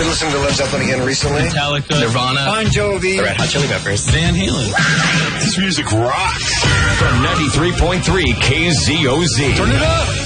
listening to Led Zeppelin again recently? Metallica, Nirvana, Bon Jovi, the Red Hot Chili Peppers, Van Halen. This music rocks. From 93.3 KZOZ. Turn it up.